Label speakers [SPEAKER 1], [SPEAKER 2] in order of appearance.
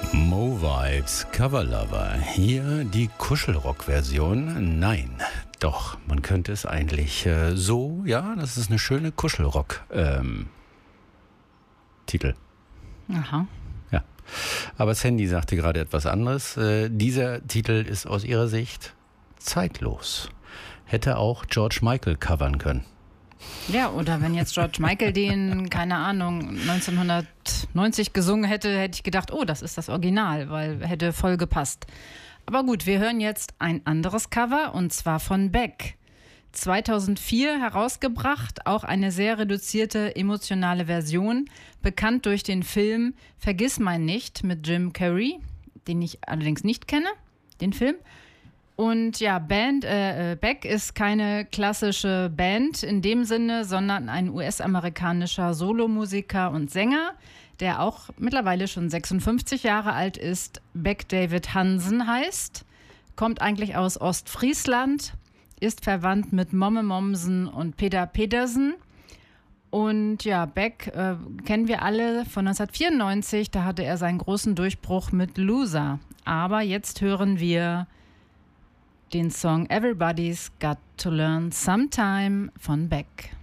[SPEAKER 1] Mo Vibes Cover Lover. Hier die Kuschelrock-Version. Nein, doch, man könnte es eigentlich so, ja, das ist eine schöne Kuschelrock-Titel.
[SPEAKER 2] Aha.
[SPEAKER 1] Ja, aber Sandy sagte gerade etwas anderes. Dieser Titel ist aus ihrer Sicht zeitlos. Hätte auch George Michael covern können.
[SPEAKER 2] Ja, oder wenn jetzt George Michael den, keine Ahnung, 1990 gesungen hätte, hätte ich gedacht, oh, das ist das Original, weil hätte voll gepasst. Aber gut, wir hören jetzt ein anderes Cover und zwar von Beck. 2004 herausgebracht, auch eine sehr reduzierte emotionale Version, bekannt durch den Film Vergiss mein nicht mit Jim Carrey, den ich allerdings nicht kenne, den Film. Und ja, Beck ist keine klassische Band in dem Sinne, sondern ein US-amerikanischer Solomusiker und Sänger, der auch mittlerweile schon 56 Jahre alt ist, Beck David Hansen heißt, kommt eigentlich aus Ostfriesland, ist verwandt mit Momme Mommsen und Peter Pedersen. Und ja, Beck kennen wir alle von 1994, da hatte er seinen großen Durchbruch mit Loser. Aber jetzt hören wir den Song Everybody's Got to Learn Sometime von Beck.